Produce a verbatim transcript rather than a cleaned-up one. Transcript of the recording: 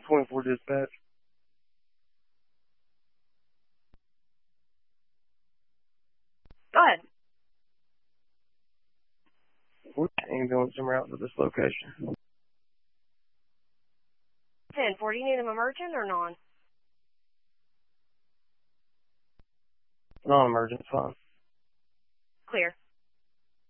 twenty-four dispatch. Go ahead. Which ambulance en route to this location? ten four, do you need them emergent or non? Non-emergent, fine. Clear.